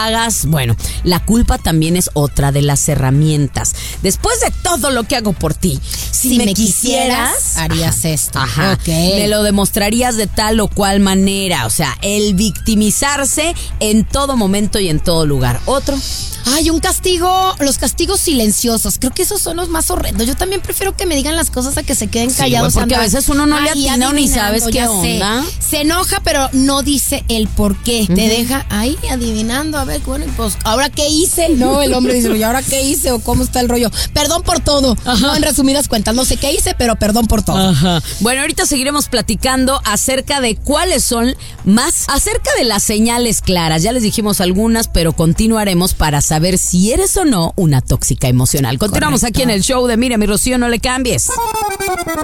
hagas. Bueno, la culpa también es otra de las herramientas. Después de todo lo que hago por ti, si me quisieras, harías esto. Ajá. Okay. Me lo demostrarías de tal o cual manera. O sea, el victimizarse en todo momento y en todo lugar. Otro. Ay, un castigo, los castigos silenciosos. Creo que esos son los más horrendos. Yo también prefiero que me digan las cosas a que se queden callados. Sí, porque a veces uno no le atina o ni sabes qué onda. Se enoja, pero no dice el por qué. Te deja ahí adivinando. A ver, bueno, pues, ¿ahora qué hice? No, el hombre dice, ¿y ahora qué hice? ¿O cómo está el rollo? Perdón por todo. Ajá. No, en resumidas cuentas, no sé qué hice, pero perdón por todo. Ajá. Bueno, ahorita seguiremos platicando acerca de cuáles son acerca de las señales claras. Ya les dijimos algunas, pero continuaremos para saber si eres o no una tóxica emocional. Continuamos aquí en el show de Miriam y Rocío, no le cambies.